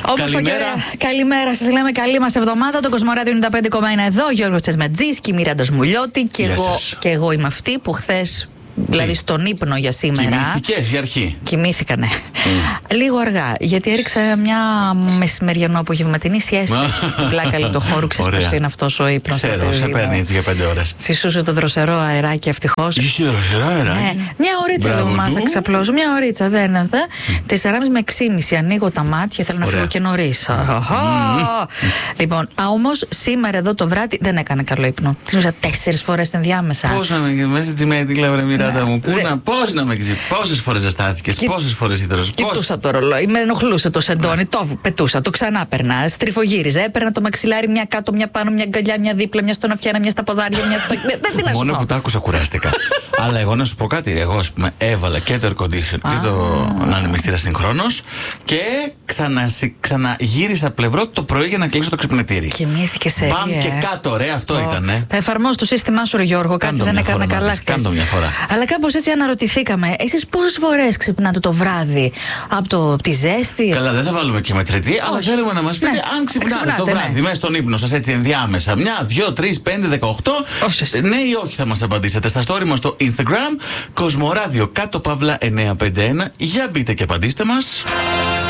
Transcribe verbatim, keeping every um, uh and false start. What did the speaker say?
Καλημέρα. Καλημέρα σας, λέμε καλή μας εβδομάδα. Το Κοσμοράδιο ενενήντα πέντε κόμμα ένα εδώ. Γιώργος Τσεσματζής και η Μιράντα Σμουλιώτη. Και εγώ, και εγώ είμαι αυτή που χθες, δηλαδή στον ύπνο για σήμερα. Κοιμήθηκες για αρχή? Κοιμήθηκα, ναι. Mm. Λίγο αργά, γιατί έριξα μια μεσημεριανό απογευματινή σιέστα στην πλάκα λιτοχώρου. Ξέρεις πώς είναι αυτός ο ύπνος? Ξέρω, σε παίρνει έτσι για πέντε ώρες. Φυσούσε το δροσερό αεράκι ευτυχώς. Είχε δροσερό αεράκι. Ναι. Μια ωρίτσα λίγο μάθα ξαπλώσω. Μια ωρίτσα, δεν είναι αυτά. Τεσσεράμιση με έξι ανοίγω τα μάτια, θέλω να φύγω και νωρίς. Λοιπόν, όμως σήμερα εδώ το βράδυ δεν έκανα καλό ύπνο. Ξύπνησα τέσσερις φορές ενδιάμεσα. Πώς να με μέσα τη μέτρη, βρε Μιράντα μου, πώς να με ξύπνησα, πόσες φορές ζεστάθηκες, πόσες φορές ήθελες. Κοιτούσα το ρολόι, με ενοχλούσε το σεντόνι, το πετούσα, το ξανά περνά, στριφογύριζα, έπαιρνα το μαξιλάρι μια κάτω, μια πάνω, μια γκαλιά, μια δίπλα, μια στον αυτιάνα, μια στα ποδάρια, μια στο. Μόνο που τα άκουσα κουράστηκα. Αλλά εγώ να σου πω κάτι, εγώ ας πούμε έβαλα και το air condition και το ανεμιστήρα συγχρόνως και ξαναγύρισα πλευρό το πρωί για να κλείσω το ξυπνητήρι. Κοιμήθηκε σε Μπαμ και κάτω, ρε, αυτό ήταν. Θα εφαρμόσω το σύστημά σου, ρε Γιώργο, κάτι δεν έκανα καλά χθες. Κάντο μια φορά. Αλλά κάπως έτσι αναρωτηθήκαμε, εσείς πόσες φορές ξυπνάτε το βράδυ από το, τη ζέστη? Καλά, δεν θα βάλουμε και μετρητή, αλλά θέλουμε να μας πείτε, ναι, αν ξυπνάτε το βράδυ, ναι, μέσα στον ύπνο σας έτσι ενδιάμεσα, μια, δυο, τρεις, πέντε, δεκαοκτώ. Ναι ή όχι θα μας απαντήσετε στα story μας στο Instagram, Κοσμοράδιο κάτω παύλα εννιακόσια πενήντα ένα. Για μπείτε και απαντήστε μας.